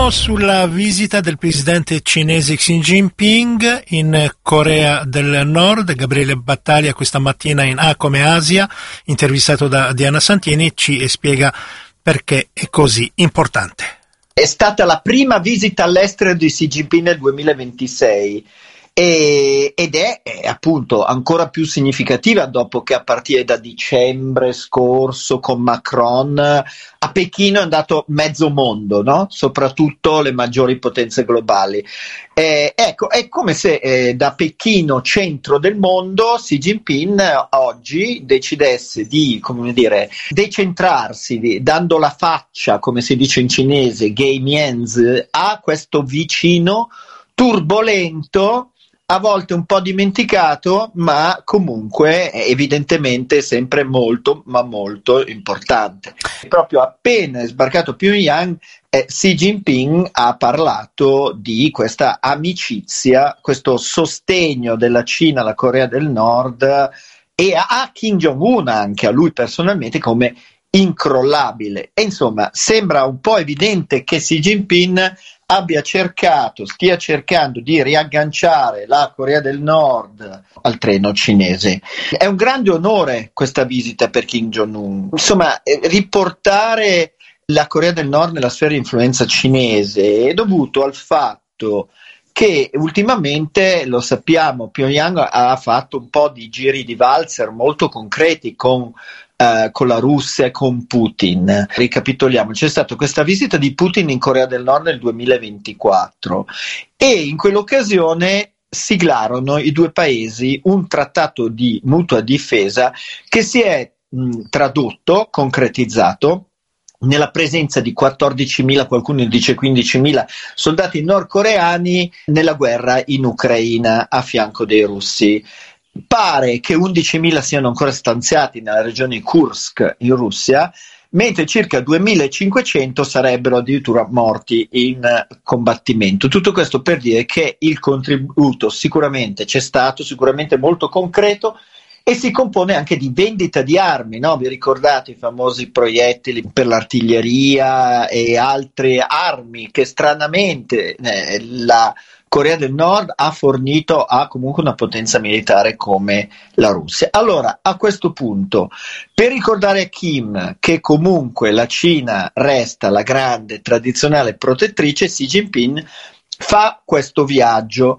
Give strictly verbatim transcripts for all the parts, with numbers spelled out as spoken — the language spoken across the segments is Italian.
Torniamo sulla visita del presidente cinese Xi Jinping in Corea del Nord. Gabriele Battaglia questa mattina in A come Asia, intervistato da Diana Santini, ci spiega perché è così importante. È stata la prima visita all'estero di Xi Jinping nel duemilaventisei e, ed è, è appunto ancora più significativa dopo che a partire da dicembre scorso con Macron a Pechino è andato mezzo mondo, no? Soprattutto le maggiori potenze globali. Eh, ecco, è come se eh, da Pechino, centro del mondo, Xi Jinping oggi decidesse di, come dire, decentrarsi, di, dando la faccia, come si dice in cinese, gei mianzi, a questo vicino turbolento, a volte un po' dimenticato, ma comunque evidentemente sempre molto, ma molto importante. Proprio appena è sbarcato a Pyongyang, eh, Xi Jinping ha parlato di questa amicizia, questo sostegno della Cina alla Corea del Nord e a Kim Jong-un anche, a lui personalmente, come incrollabile. E insomma, sembra un po' evidente che Xi Jinping abbia cercato, stia cercando di riagganciare la Corea del Nord al treno cinese. È un grande onore questa visita per Kim Jong-un. Insomma, eh, riportare la Corea del Nord nella sfera di influenza cinese è dovuto al fatto che ultimamente, lo sappiamo, Pyongyang ha fatto un po' di giri di valzer molto concreti con Uh, con la Russia e con Putin. Ricapitoliamo, c'è stata questa visita di Putin in Corea del Nord nel duemilaventiquattro e in quell'occasione siglarono i due paesi un trattato di mutua difesa che si è mh, tradotto, concretizzato nella presenza di quattordicimila, qualcuno dice quindicimila soldati nordcoreani nella guerra in Ucraina a fianco dei russi. Pare che undicimila siano ancora stanziati nella regione Kursk in Russia, mentre circa duemilacinquecento sarebbero addirittura morti in combattimento. Tutto questo per dire che il contributo sicuramente c'è stato, sicuramente molto concreto, e si compone anche di vendita di armi, no? Vi ricordate i famosi proiettili per l'artiglieria e altre armi che stranamente eh, la Corea del Nord ha fornito a comunque una potenza militare come la Russia. Allora, a questo punto, per ricordare a Kim che comunque la Cina resta la grande tradizionale protettrice, Xi Jinping fa questo viaggio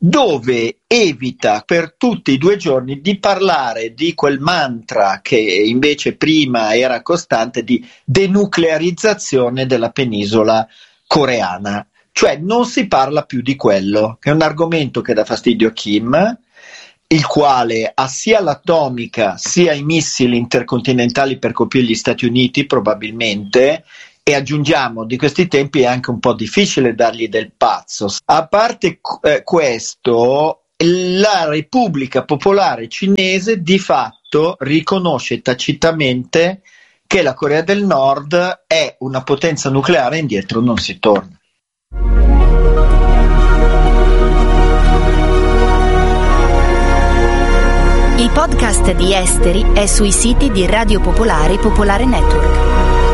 dove evita per tutti i due giorni di parlare di quel mantra che invece prima era costante di denuclearizzazione della penisola coreana. Cioè non si parla più di quello, che è un argomento che dà fastidio a Kim, il quale ha sia l'atomica sia i missili intercontinentali per colpire gli Stati Uniti probabilmente, e aggiungiamo di questi tempi è anche un po' difficile dargli del pazzo. A parte eh, questo, la Repubblica Popolare Cinese di fatto riconosce tacitamente che la Corea del Nord è una potenza nucleare e indietro non si torna. Il podcast di Esteri è sui siti di Radio Popolare e Popolare Network.